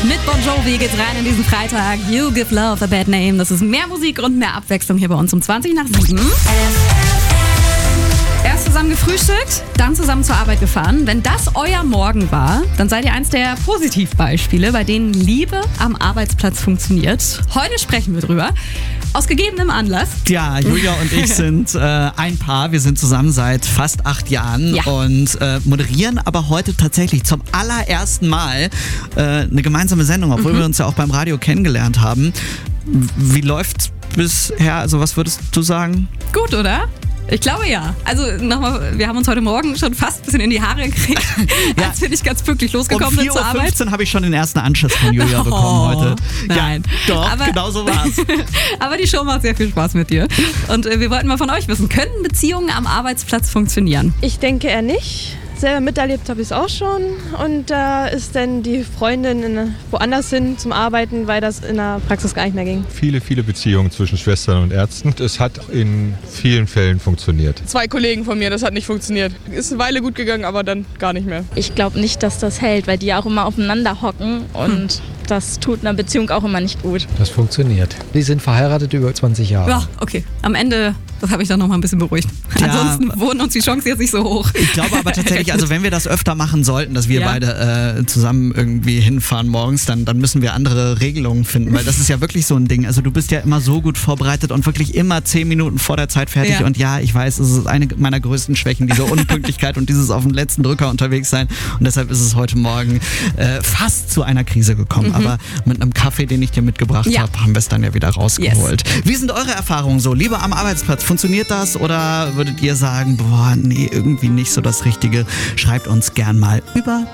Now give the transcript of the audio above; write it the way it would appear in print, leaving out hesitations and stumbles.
Mit Bon Jovi geht's rein in diesen Freitag. You give love a bad name. Das ist mehr Musik und mehr Abwechslung hier bei uns um 7:20. Erst zusammen gefrühstückt, dann zusammen zur Arbeit gefahren. Wenn das euer Morgen war, dann seid ihr eins der Positivbeispiele, bei denen Liebe am Arbeitsplatz funktioniert. Heute sprechen wir drüber. Aus gegebenem Anlass. Ja, Julia und ich sind ein Paar. Wir sind zusammen seit fast 8 Jahren und moderieren aber heute tatsächlich zum allerersten Mal eine gemeinsame Sendung, obwohl wir uns ja auch beim Radio kennengelernt haben. Wie läuft's bisher? Also was würdest du sagen? Gut, oder? Ich glaube ja. Also nochmal, wir haben uns heute Morgen schon fast ein bisschen in die Haare gekriegt, als wir nicht ganz pünktlich losgekommen sind zur Arbeit. Um 4:15 Uhr habe ich schon den ersten Anschiss von Julia bekommen heute. Nein. Ja, doch, genau so war's. Aber die Show macht sehr viel Spaß mit dir. Und wir wollten mal von euch wissen, können Beziehungen am Arbeitsplatz funktionieren? Ich denke eher nicht. Selber miterlebt habe ich es auch schon. Und da ist dann die Freundin woanders hin zum Arbeiten, weil das in der Praxis gar nicht mehr ging. Viele Beziehungen zwischen Schwestern und Ärzten. Es hat in vielen Fällen funktioniert. 2 Kollegen von mir, das hat nicht funktioniert. Ist eine Weile gut gegangen, aber dann gar nicht mehr. Ich glaube nicht, dass das hält, weil die auch immer aufeinander hocken und das tut einer Beziehung auch immer nicht gut. Das funktioniert. Die sind verheiratet über 20 Jahre. Ja, okay. Am Ende, das habe ich dann noch mal ein bisschen beruhigt. Ja. Ansonsten wohnen uns die Chancen jetzt nicht so hoch. Ich glaube aber tatsächlich, also wenn wir das öfter machen sollten, dass wir beide zusammen irgendwie hinfahren morgens, dann müssen wir andere Regelungen finden, weil das ist ja wirklich so ein Ding. Also du bist ja immer so gut vorbereitet und wirklich immer 10 Minuten vor der Zeit fertig. Und ja, ich weiß, es ist eine meiner größten Schwächen, diese Unpünktlichkeit und dieses auf dem letzten Drücker unterwegs sein. Und deshalb ist es heute Morgen fast zu einer Krise gekommen. Aber mit einem Kaffee, den ich dir mitgebracht habe, haben wir es dann ja wieder rausgeholt. Wie sind eure Erfahrungen so? Liebe am Arbeitsplatz, funktioniert das oder würdet ihr sagen, boah, nee, irgendwie nicht so das Richtige? Schreibt uns gern mal über